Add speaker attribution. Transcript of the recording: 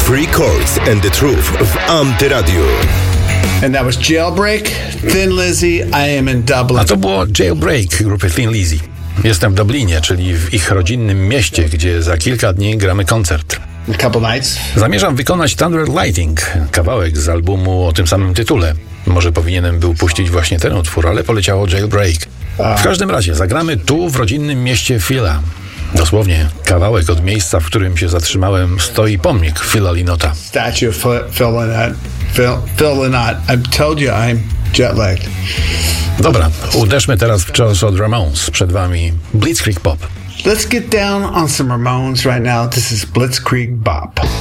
Speaker 1: Three Chords and the Truth w Antyradio.
Speaker 2: And that was Jailbreak, Thin Lizzy, I Am in Dublin.
Speaker 3: A to było Jailbreak grupy Thin Lizzy. Jestem w Dublinie, czyli w ich rodzinnym mieście, gdzie za kilka dni gramy koncert.
Speaker 2: A couple nights.
Speaker 3: Zamierzam wykonać Thunder Lightning, kawałek z albumu o tym samym tytule. Może powinienem był puścić właśnie ten utwór, ale poleciało Jailbreak. W każdym razie zagramy tu w rodzinnym mieście Phila. Dosłownie kawałek od miejsca, w którym się zatrzymałem, stoi pomnik Phila Lynota.
Speaker 2: Statue of Phil Lynott. I told you I'm jet-lagged.
Speaker 3: Dobra, uderzmy teraz w cios od Ramones. Przed wami Blitzkrieg Pop.
Speaker 2: Let's get down on some Ramones right now. This is Blitzkrieg Bop.